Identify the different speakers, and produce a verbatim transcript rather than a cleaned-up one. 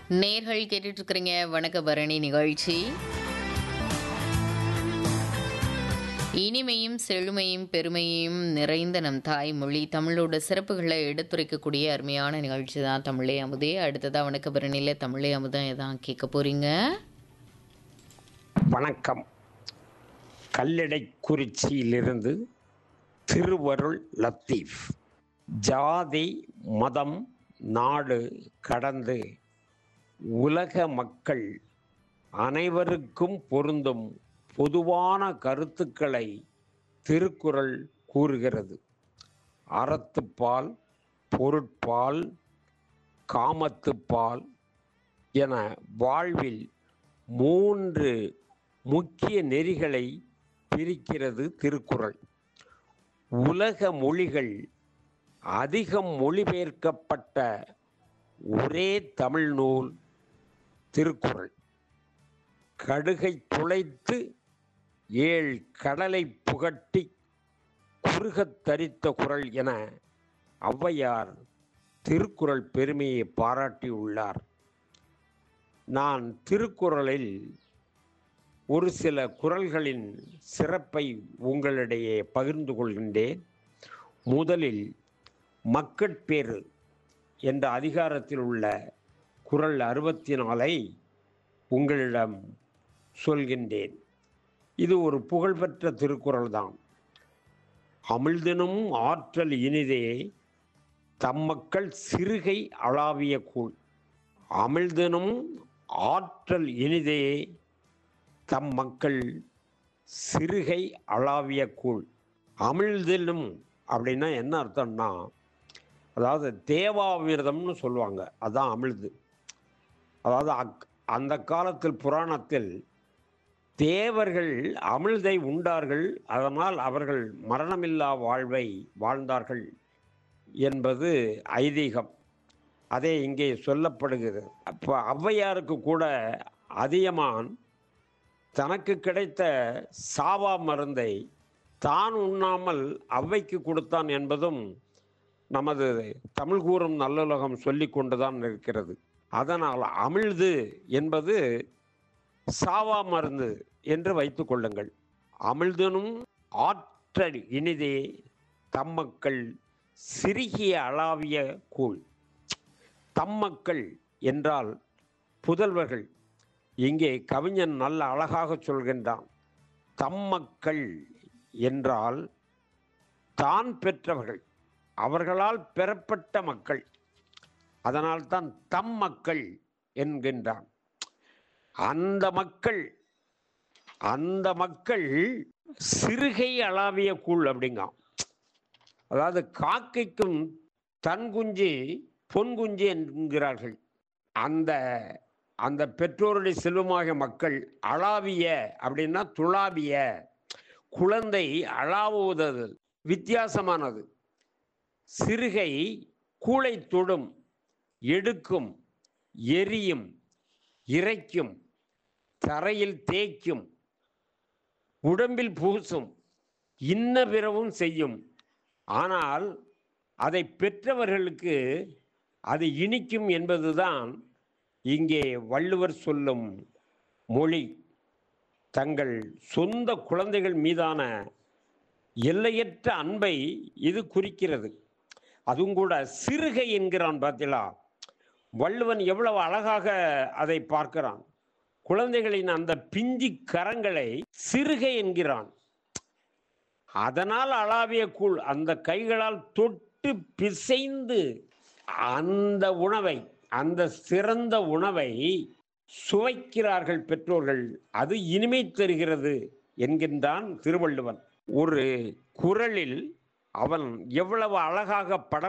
Speaker 1: நேர்கள் கேட்டுட்டு இருக்கிறீங்க வணக்க பரணி நிகழ்ச்சி. இனிமையும் செழுமையும் பெருமையும் நிறைந்த நம் தாய்மொழி தமிழோட சிறப்புகளை எடுத்துரைக்கக்கூடிய அருமையான நிகழ்ச்சி தான் தமிழே அமுதே. அடுத்ததா வணக்க பரணியில் தமிழே அமுதம் எதான் கேட்க போறீங்க?
Speaker 2: வணக்கம். கல்லடைக்குறிச்சியிலிருந்து திருவருள் லத்தீஃப். ஜாதி மதம் நாடு கடந்து உலக மக்கள் அனைவருக்கும் பொருந்தும் பொதுவான கருத்துக்களை திருக்குறள் கூறுகிறது. அறத்துப்பால், பொருட்பால், காமத்துப்பால் என வாழ்வில் மூன்று முக்கிய நெறிகளை பிரிக்கிறது திருக்குறள். உலக மொழிகள் அதிகம் மொழிபெயர்க்கப்பட்ட ஒரே தமிழ் நூல் திருக்குறள். கடுகை துளைத்து ஏழ் கடலை புகட்டி குறுகத் தரித்த குறள் என ஔவையார் திருக்குறள் பெருமையை பாராட்டியுள்ளார். நான் திருக்குறளில் ஒரு சில குறள்களின் சிறப்பை உங்களிடையே பகிர்ந்து கொள்கின்றேன். முதலில் மக்கட்பேறு என்ற அதிகாரத்தில் உள்ள குறள் அறுபத்தி நாலை உங்களிடம் சொல்கின்றேன். இது ஒரு புகழ்பெற்ற திருக்குறள் தான். அமிழ்தினும் ஆற்றல் இனிதே தம்மக்கள் சிறுகை அளாவிய கூழ். அமிழ்தினும் ஆற்றல் இனிதே தம் மக்கள் சிறுகை அளாவிய கூழ். அமிழ்தினும் அப்படின்னா என்ன அர்த்தம்னா, அதாவது தேவாமிர்தம்னு சொல்லுவாங்க, அதுதான் அமிழ்து. அதாவது அக் அந்த காலத்தில் புராணத்தில் தேவர்கள் அமிழ்தை உண்டார்கள், அதனால் அவர்கள் மரணமில்லா வாழ்வை வாழ்ந்தார்கள் என்பது ஐதீகம். அதே இங்கே சொல்லப்படுகிறது. அப்போ ஔவையாருக்கு கூட அதியமான் தனக்கு கிடைத்த சாவா மருந்தை தான் உண்ணாமல் ஔவைக்கு கொடுத்தான் என்பதும் நமது தமிழ் கூறும் நல்லுலகம் சொல்லி கொண்டுதான் இருக்கிறது. அதனால் அமிழ்து என்பது சாவா மருந்து என்று வைத்து கொள்ளுங்கள். அமிழ்தனும் ஆற்றல் இனிதே தம்மக்கள் சிறுகிய அளாவிய கூழ். தம்மக்கள் என்றால் புதல்வர்கள். இங்கே கவிஞன் நல்ல அழகாக சொல்கின்றான். தம்மக்கள் என்றால் தான் பெற்றவர்கள், அவர்களால் பெறப்பட்ட மக்கள். அதனால்தான் தம் மக்கள் என்கின்றான். அந்த மக்கள் அந்த மக்கள் சிறுகை அளாவிய கூழ் அப்படிங்க. அதாவது காக்கைக்கும் தன் குஞ்சு பொன் குஞ்சு என்கிறார்கள். அந்த அந்த பெற்றோருடைய செல்வமாக மக்கள் அளாவிய அப்படின்னா துளாவிய. குழந்தை அளாவுவது வித்தியாசமானது. சிறுகை கூளை தொடும், எடுக்கும், எரியும், இறைக்கும், தரையில் தேய்க்கும், உடம்பில் பூசும், இன்ன பிறவும் செய்யும். ஆனால் அதை பெற்றவர்களுக்கு அது இனிக்கும் என்பதுதான் இங்கே வள்ளுவர் சொல்லும் மொழி. தங்கள் சொந்த குழந்தைகள் மீதான எல்லையற்ற அன்பை இது குறிக்கிறது. அதுவும் கூட சிறுகை என்கிறான். பார்த்தீங்களா, வள்ளுவன் எவ்வளவு அழகாக அதை பார்க்கிறான். குழந்தைகளின் அந்த பிஞ்சி கரங்களை சிறுகை என்கிறான். அதனால் அளாவிய கூழ். அந்த கைகளால் தொட்டு பிசைந்து அந்த உணவை, அந்த சிறந்த உணவை சுவைக்கிறார்கள் பெற்றோர்கள். அது இனிமை தருகிறது என்கின்றான் திருவள்ளுவன். ஒரு குறளில் அவன் எவ்வளவு அழகாக படம்